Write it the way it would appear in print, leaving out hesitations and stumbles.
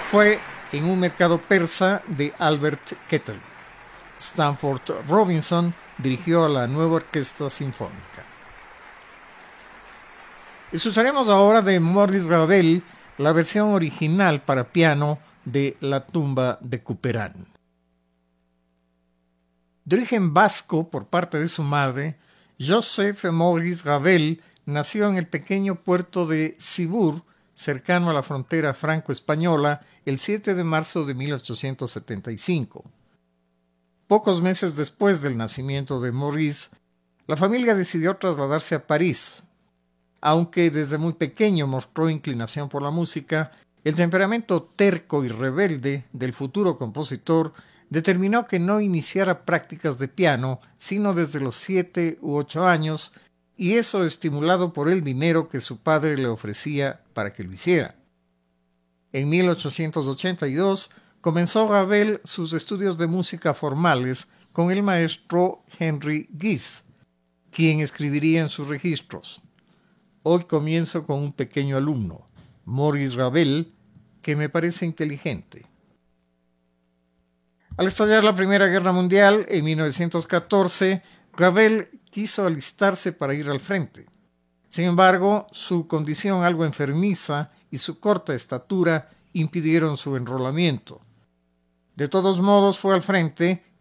fue en un mercado persa de Albert Kettel. Stanford Robinson dirigió a la nueva orquesta sinfónica. Escucharemos ahora de Maurice Ravel la versión original para piano de La tumba de Couperin. De origen vasco por parte de su madre, Joseph Maurice Ravel nació en el pequeño puerto de Cibourg, cercano a la frontera franco-española, el 7 de marzo de 1875. Pocos meses después del nacimiento de Maurice, la familia decidió trasladarse a París. Aunque desde muy pequeño mostró inclinación por la música, el temperamento terco y rebelde del futuro compositor determinó que no iniciara prácticas de piano sino desde los 7 u 8 años, y eso estimulado por el dinero que su padre le ofrecía para que lo hiciera. En 1882 comenzó Ravel sus estudios de música formales con el maestro Henry Guise, quien escribiría en sus registros: hoy comienzo con un pequeño alumno, Maurice Ravel, que me parece inteligente. Al estallar la Primera Guerra Mundial, en 1914, Ravel quiso alistarse para ir al frente. Sin embargo, su condición algo enfermiza y su corta estatura impidieron su enrolamiento. De todos modos, fue al frente